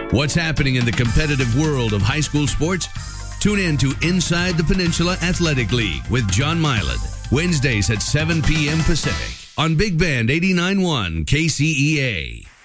What's happening in the competitive world of high school sports? Tune in to Inside the Peninsula Athletic League with John Milan, Wednesdays at 7 p.m. Pacific on Big Band 89.1 KCEA.